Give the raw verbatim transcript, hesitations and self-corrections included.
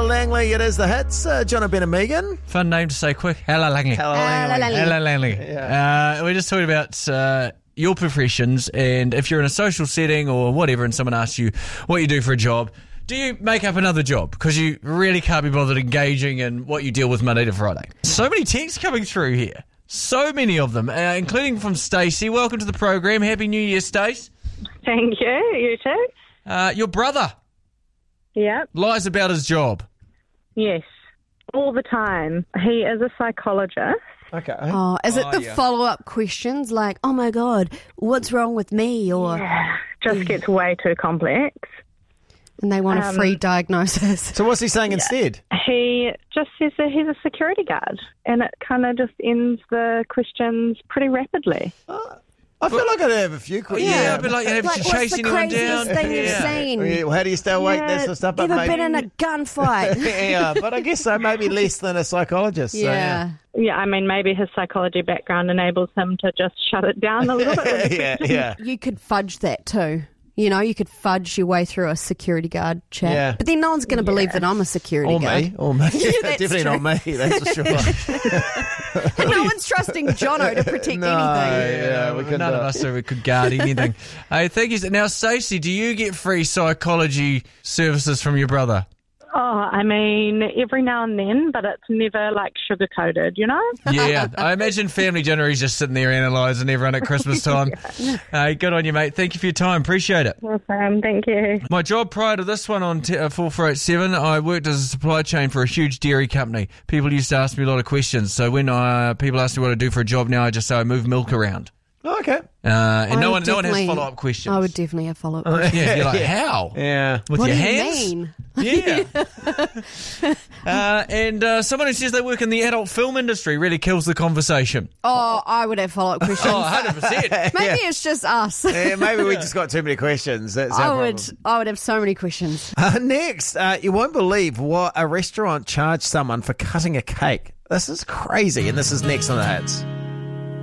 Langley. It is the hits. Uh, John and Ben and Megan. Fun name to say quick. Hello, Langley. Hello, Langley. Hello, Langley. Yeah. Uh, we're just talking about uh, your professions, and if you're in a social setting or whatever and someone asks you what you do for a job, do you make up another job? Because you really can't be bothered engaging in what you deal with Monday to Friday. So many texts coming through here. So many of them, uh, including from Stacey. Welcome to the program. Happy New Year, Stace. Thank you. You too? Uh, your brother Yep. lies about his job. Yes. All the time. He is a psychologist. Okay. Oh, is it Oh, the yeah. follow-up questions like, oh my God, what's wrong with me? Or Yeah. Just gets way too complex. and they want a Um, free diagnosis. So what's he saying instead? He just says that he's a security guard, and it kind of just ends the questions pretty rapidly. I feel like I'd have a few questions. Yeah, but like you have Like, to what's chase the anyone craziest down. thing you've Yeah. seen? Yeah, well, how do you stay awake? Yeah, That sort of stuff. But Ever maybe, been in a gunfight? yeah, but I guess so. Maybe less than a psychologist. So, yeah. Yeah, I mean, maybe his psychology background enables him to just shut it down a little bit. yeah, yeah. You could fudge that too. You know, you could fudge your way through a security guard chat. Yeah. But then no one's going to believe that I'm a security Or guard. me, or me. that's Definitely true. not me, that's for sure. And no one's trusting Jono to protect No, anything. yeah, we could None of not. us are, could guard anything. Hey, thank you. Now, Stacey, do you get free psychology services from your brother? Oh, I mean, every now and then, but it's never like sugar-coated, you know? Yeah, I imagine Family Dinner, he's just sitting there analysing everyone at Christmas time. Hey, good on you, mate. Thank you for your time. Appreciate it. Awesome, thank you. My job prior to this one on t- uh, four four eight seven, I worked as a supply chain for a huge dairy company. People used to ask me a lot of questions. So when uh, people ask me what I do for a job now, I just say I move milk around. Oh, okay. Uh, and I no would one, no one has definitely- follow-up questions. I would definitely have follow-up questions. Yeah, you're like, how? Yeah. With What your do you hands? mean? Yeah. uh, and uh, someone who says they work in the adult film industry really kills the conversation. Oh, I would have follow-up questions. Oh, one hundred percent. Maybe it's just us. Yeah, maybe we just got too many questions. That's our I would, problem. I would have so many questions. Uh, next, uh, you won't believe what a restaurant charged someone for cutting a cake. This is crazy, and this is next on the hits.